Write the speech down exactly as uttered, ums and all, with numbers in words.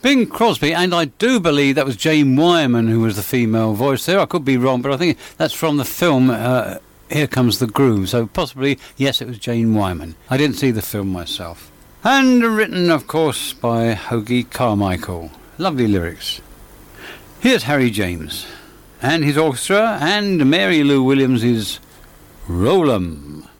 Bing Crosby, and I do believe that was Jane Wyman who was the female voice there. I could be wrong, but I think that's from the film uh, Here Comes the Groove. So possibly, yes, it was Jane Wyman. I didn't see the film myself. And written, of course, by Hoagy Carmichael. Lovely lyrics. Here's Harry James and his orchestra, and Mary Lou Williams' Roll 'em.